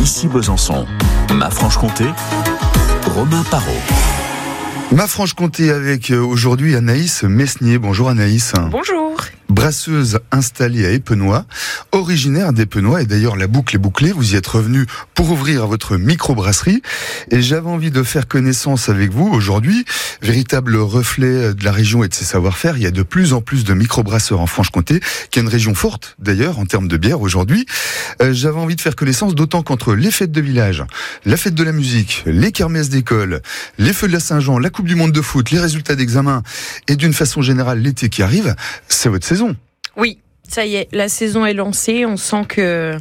Ici Besançon, ma Franche-Comté, Romain Parot. Ma Franche-Comté avec aujourd'hui Anaïs Mesnier. Bonjour Anaïs. Bonjour. Brasseuse installée à Épenois, originaire d'Épenois, et d'ailleurs la boucle est bouclée, vous y êtes revenu pour ouvrir votre microbrasserie, et j'avais envie de faire connaissance avec vous aujourd'hui, véritable reflet de la région et de ses savoir-faire. Il y a de plus en plus de microbrasseurs en Franche-Comté, qui est une région forte d'ailleurs en termes de bière aujourd'hui. J'avais envie de faire connaissance, d'autant qu'entre les fêtes de village, la fête de la musique, les kermesses d'école, les feux de la Saint-Jean, la Coupe du Monde de foot, les résultats d'examen, et d'une façon générale l'été qui arrive, c'est votre saison. Oui, ça y est, la saison est lancée. On sent que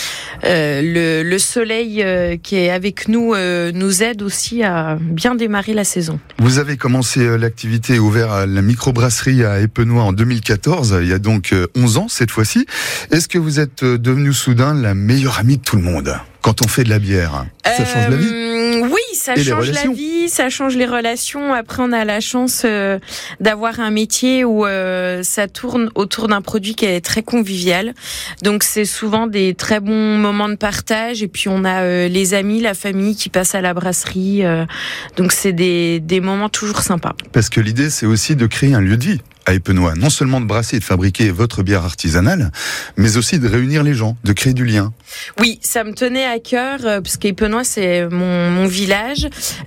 le soleil qui est avec nous nous aide aussi à bien démarrer la saison. Vous avez commencé l'activité, ouvert la microbrasserie à Épenois en 2014, il y a donc 11 ans cette fois-ci. Est-ce que vous êtes devenu soudain la meilleure amie de tout le monde quand on fait de la bière? Ça change la vie? Oui, ça change la vie, ça change les relations. Après, on a la chance d'avoir un métier où ça tourne autour d'un produit qui est très convivial. Donc, c'est souvent des très bons moments de partage. Et puis, on a les amis, la famille qui passent à la brasserie. Donc, c'est des moments toujours sympas. Parce que l'idée, c'est aussi de créer un lieu de vie à Épenois. Non seulement de brasser et de fabriquer votre bière artisanale, mais aussi de réunir les gens, de créer du lien. Oui, ça me tenait à cœur, parce qu'Épenois, c'est mon village,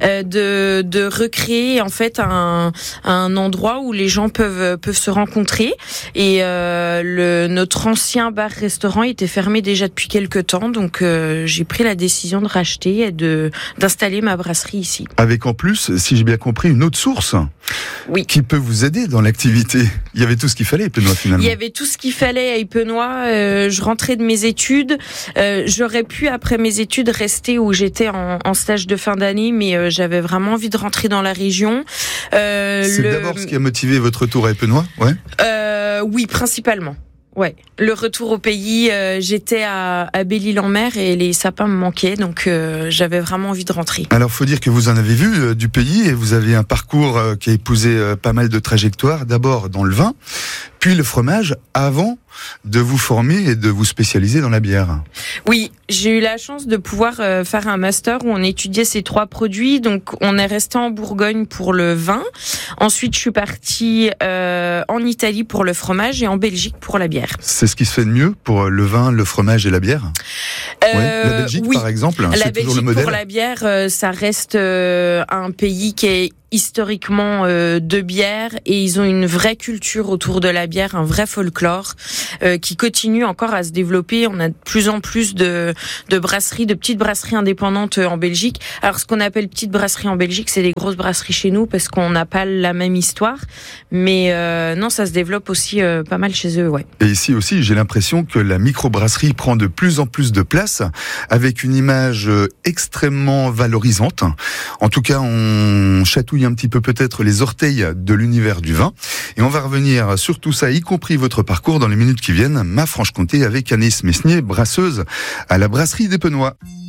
de recréer en fait un endroit où les gens peuvent se rencontrer. Et notre ancien bar-restaurant était fermé déjà depuis quelques temps, donc j'ai pris la décision de racheter et d'installer ma brasserie ici. Avec en plus, si j'ai bien compris, une autre source qui peut vous aider dans l'activité. Il y avait tout ce qu'il fallait à Épenois finalement. Il y avait tout ce qu'il fallait à Épenois. Je rentrais de mes études. J'aurais pu, après mes études, rester où j'étais en stage de fin d'année, mais j'avais vraiment envie de rentrer dans la région. C'est d'abord ce qui a motivé votre retour à Épenois, ouais. Oui, principalement. Ouais, le retour au pays, j'étais à Belle-Île-en-Mer et les sapins me manquaient, donc j'avais vraiment envie de rentrer. Alors, faut dire que vous en avez vu du pays et vous avez un parcours qui a épousé pas mal de trajectoires. D'abord dans le vin, puis le fromage, avant de vous former et de vous spécialiser dans la bière. Oui, j'ai eu la chance de pouvoir faire un master où on étudiait ces trois produits. Donc, on est resté en Bourgogne pour le vin. Ensuite, je suis partie en Italie pour le fromage et en Belgique pour la bière. C'est ce qui se fait de mieux pour le vin, le fromage et la bière? La Belgique, oui. Par exemple, la c'est Belgique toujours le modèle. Pour la bière, ça reste un pays qui est historiquement de bière et ils ont une vraie culture autour de la bière, un vrai folklore qui continue encore à se développer. On a de plus en plus de brasseries, de petites brasseries indépendantes en Belgique. Alors ce qu'on appelle petites brasseries en Belgique, c'est des grosses brasseries chez nous parce qu'on n'a pas la même histoire. Mais non, ça se développe aussi pas mal chez eux, ouais. Et ici aussi, j'ai l'impression que la microbrasserie prend de plus en plus de place avec une image extrêmement valorisante. En tout cas, on chatouille un petit peu peut-être les orteils de l'univers du vin. Et on va revenir sur tout ça, y compris votre parcours dans les minutes qui viennent. Ma Franche-Comté avec Anaïs Mesnier, brasseuse à la brasserie d'Épenois.